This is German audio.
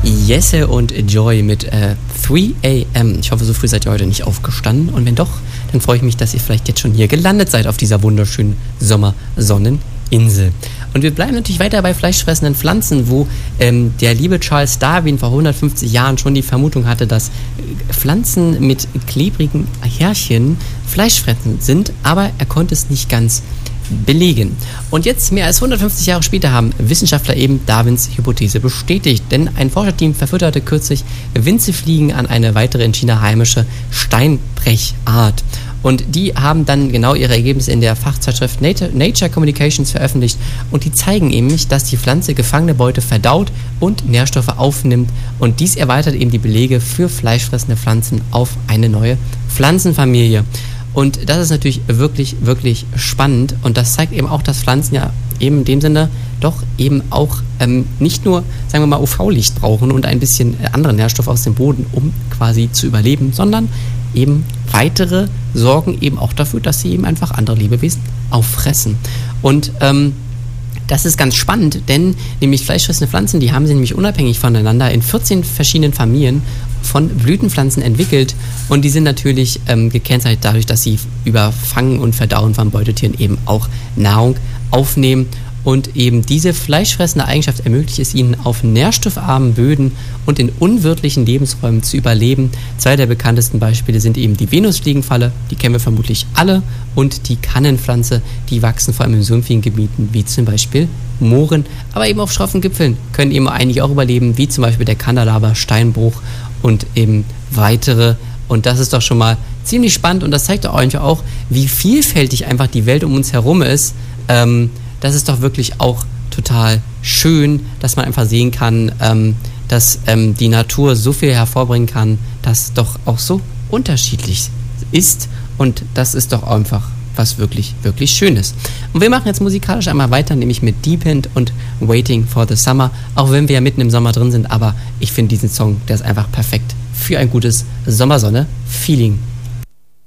Jesse und Joy mit 3 AM. Ich hoffe, so früh seid ihr heute nicht aufgestanden. Und wenn doch, dann freue ich mich, dass ihr vielleicht jetzt schon hier gelandet seid auf dieser wunderschönen Sommersonneninsel. Und wir bleiben natürlich weiter bei fleischfressenden Pflanzen, wo der liebe Charles Darwin vor 150 Jahren schon die Vermutung hatte, dass Pflanzen mit klebrigen Härchen fleischfressend sind, aber er konnte es nicht ganz belegen. Und jetzt, mehr als 150 Jahre später, haben Wissenschaftler eben Darwins Hypothese bestätigt, denn ein Forscherteam verfütterte kürzlich Winzefliegen an eine weitere in China heimische Steinbrechart. Und die haben dann genau ihre Ergebnisse in der Fachzeitschrift Nature Communications veröffentlicht, und die zeigen eben, dass die Pflanze gefangene Beute verdaut und Nährstoffe aufnimmt, und dies erweitert eben die Belege für fleischfressende Pflanzen auf eine neue Pflanzenfamilie. Und das ist natürlich wirklich, wirklich spannend, und das zeigt eben auch, dass Pflanzen ja eben in dem Sinne doch eben auch nicht nur, sagen wir mal, UV-Licht brauchen und ein bisschen andere Nährstoffe aus dem Boden, um quasi zu überleben, sondern eben weitere sorgen eben auch dafür, dass sie eben einfach andere Lebewesen auffressen. Und das ist ganz spannend, denn nämlich fleischfressende Pflanzen, die haben sie nämlich unabhängig voneinander in 14 verschiedenen Familien von Blütenpflanzen entwickelt, und die sind natürlich gekennzeichnet dadurch, dass sie über Fangen und Verdauen von Beutetieren eben auch Nahrung aufnehmen. Und eben diese fleischfressende Eigenschaft ermöglicht es ihnen, auf nährstoffarmen Böden und in unwirtlichen Lebensräumen zu überleben. Zwei der bekanntesten Beispiele sind eben die Venusfliegenfalle, die kennen wir vermutlich alle, und die Kannenpflanze, die wachsen vor allem in sumpfigen Gebieten, wie zum Beispiel Mooren. Aber eben auf schroffen Gipfeln können eben einige auch überleben, wie zum Beispiel der Kandalaber, Steinbruch und eben weitere. Und das ist doch schon mal ziemlich spannend, und das zeigt euch auch, wie vielfältig einfach die Welt um uns herum ist. Das ist doch wirklich auch total schön, dass man einfach sehen kann, dass die Natur so viel hervorbringen kann, dass doch auch so unterschiedlich ist, und das ist doch einfach was wirklich, wirklich Schönes. Und wir machen jetzt musikalisch einmal weiter, nämlich mit Deep End und Waiting for the Summer, auch wenn wir ja mitten im Sommer drin sind, aber ich finde diesen Song, der ist einfach perfekt für ein gutes Sommersonne-Feeling.